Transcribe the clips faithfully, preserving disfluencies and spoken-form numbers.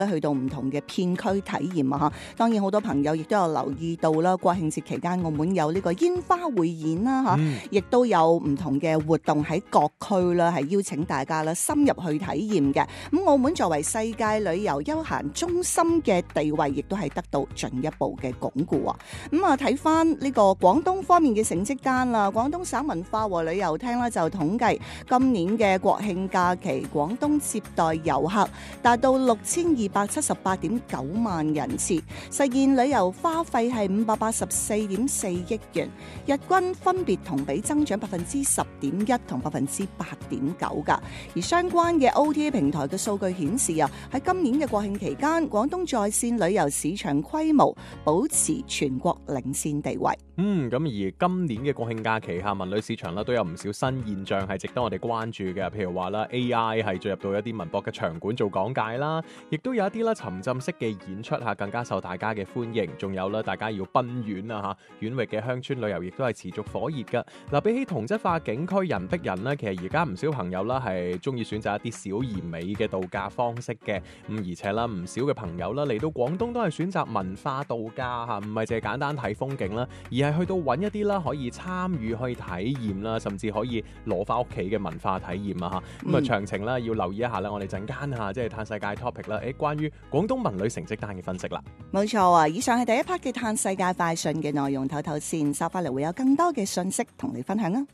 去到唔同嘅片區體驗啊！當然好多朋友亦都有留意到啦，國慶節期間澳門有呢個煙花匯演啦嚇，亦、嗯、都有唔同嘅活動喺各區啦，係邀請大家啦深入去體驗嘅。咁澳門作為世界旅遊休閒中心嘅地位，亦都係得到進一步嘅鞏固啊！咁啊睇翻呢個廣東方面嘅成績單啦，廣東省文化和旅遊廳咧就統計今年嘅國慶假期，廣東接待遊客達到六千二百七十八點九萬人次，實現旅遊花費係五百八十四點四億元，日均分別同比增長百分之十點一同百分之八點九噶。而相關嘅 O T A 平台嘅數據顯示啊，喺今年嘅國慶期間，廣東在線旅遊市場規模保持全國領先地位。 嗯，咁而今年嘅國慶假期下，文旅市場啦都有唔少新現象係值得我哋關注嘅，譬如話啦 A I 係進入到一啲文博嘅場館做講解啦，亦都有一啲啦沉浸式嘅演出嚇，更加受大家嘅歡迎。仲有啦，大家要奔遠啊嚇，遠域嘅鄉村旅遊亦都係持續火熱㗎。嗱，比起同質化景區人逼人呢，其實而家唔少朋友啦係中意選擇一啲小而美嘅度假方式嘅。咁而且啦，唔少嘅朋友啦嚟到廣東都係選擇文化度假嚇，唔係淨係簡單睇風景啦，而係去到揾一啲啦可以參與、可以體驗啦，甚至可以攞翻屋企嘅文化體驗啊嚇。咁啊詳情啦要留意一下啦，我哋陣間嚇即係嘆世界 topic 啦，誒關於廣東文旅成績單嘅分析啦。 冇錯啊！以上係第一 part 嘅嘆世界快訊嘅內容，唞唞先，收翻嚟會有更多嘅信息同你分享啊！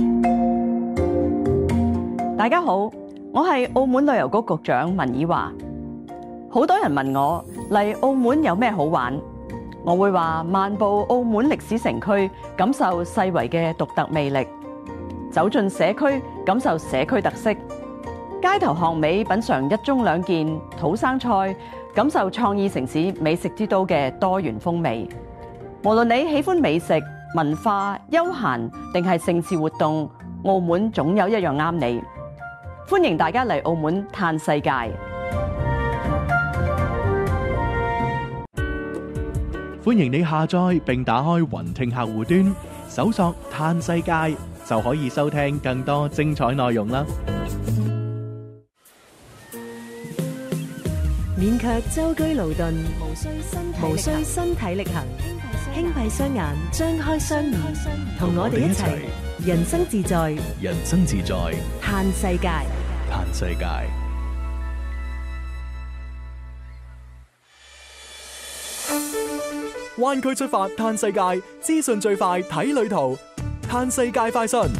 大家好，我係澳門旅遊局局長文綺華。好多人問我嚟澳門有咩好玩，我會話漫步澳門歷史城區，感受世遺嘅獨特魅力；走進社區，感受社區特色；街頭巷尾品嚐一盅兩件土生菜，感受創意城市美食之都嘅多元風味。無論你喜歡美食、文化、休閒定係盛事活動，澳門總有一樣啱你。歡迎大家嚟澳門嘆世界。 歡迎你下載並打開雲聽客戶端，搜索嘆世界就可以收聽更多精彩內容啦。 免卻舟車勞頓，無需身體力行，輕閉雙眼，張開雙耳，同我哋一齊人生自在， 人生自在， 嘆世界， 嘆世界。灣區出發嘆世界，資訊最快睇旅途，嘆世界快訊。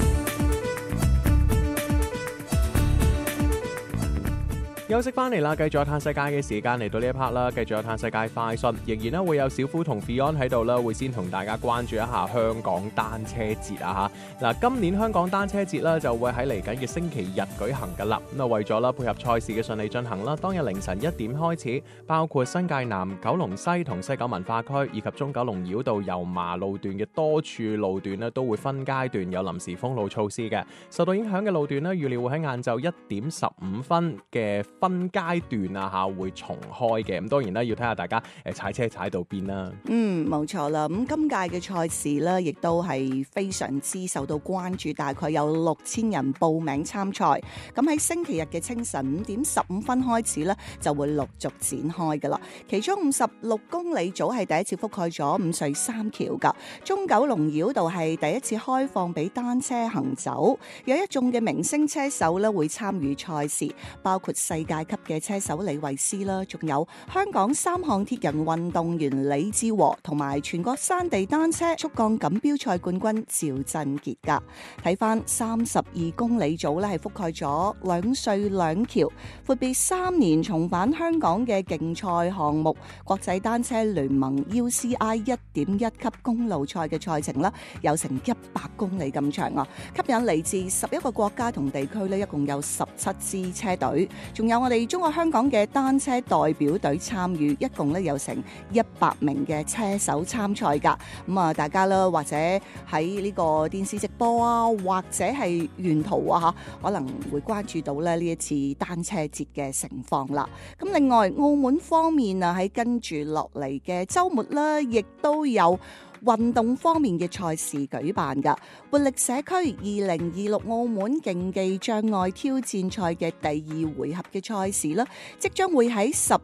休息翻嚟啦，繼續有嘆世界嘅時間嚟到呢一 part 啦，繼續有嘆世界快訊，仍然咧會有小夫同 Fion 喺度啦，會先同大家關注一下香港單車節啊嚇。嗱，今年香港單車節咧就會喺嚟緊嘅星期日舉行㗎啦。咁啊為咗啦配合賽事嘅順利進行啦，當日凌晨一點開始，包括新界南、九龍西同西九文化區以及中九龍繞道油麻路段嘅多處路段咧都會分階段有臨時封路措施嘅。受到影響嘅路段咧，預料會喺晏晝一點十五分嘅分階段啊嚇會重開嘅，咁當然啦要睇下大家誒踩車踩到邊啦。 嗯，冇錯啦。咁今屆嘅賽事咧，亦都係非常之受到關注，大概有六千人報名參賽。咁喺星期日嘅清晨五點十五分開始咧，就會陸續展開噶啦。其中五十六公里組係第一次覆蓋咗五隧三橋噶，中九龍繞道係第一次開放俾單車行走，有一眾嘅明星車手咧會參與賽事，包括世界級嘅車手李慧詩啦，仲有香港三項鐵人運動員李志和同埋全國山地單車速降錦標賽冠軍趙振傑噶。睇翻三十二公里組咧，係覆蓋咗兩隧兩橋，闊別三年重返香港嘅競賽項目國際單車聯盟 U C I 一點一級公路賽嘅賽程啦，有成一百公里咁長啊！吸引嚟自十一個國家同地區咧，一共有十七支車隊，仲有我哋中國香港嘅單車代表隊參與，一共咧有成一百名嘅車手參賽噶。咁啊，大家啦，或者喺呢個電視直播啊，或者係沿途啊嚇，可能會關注到咧呢一次單車節嘅情況啦。咁另外，澳門方面啊，喺跟住落嚟嘅週末咧，亦都有運動方面嘅賽事舉辦㗎。活力社區二零二六澳門競技障礙挑戰賽嘅第二回合嘅賽事啦，即將會喺十